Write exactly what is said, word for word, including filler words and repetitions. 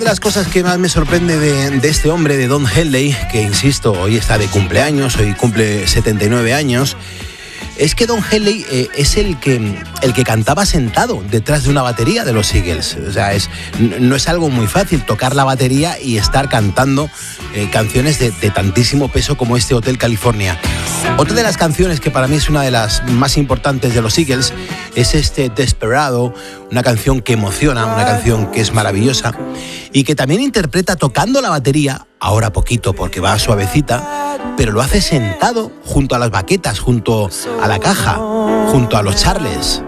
las cosas que más me sorprende de, de este hombre, de Don Henley, que insisto, hoy está de cumpleaños, hoy cumple setenta y nueve años, es que Don Henley eh, es el que, el que cantaba sentado detrás de una batería de los Eagles. O sea, es, no es algo muy fácil tocar la batería y estar cantando eh, canciones de, de tantísimo peso como este Hotel California. Otra de las canciones que para mí es una de las más importantes de los Eagles es este Desperado, una canción que emociona, una canción que es maravillosa y que también interpreta tocando la batería, ahora poquito porque va suavecita, pero lo hace sentado junto a las baquetas, junto a la caja, junto a los Charles.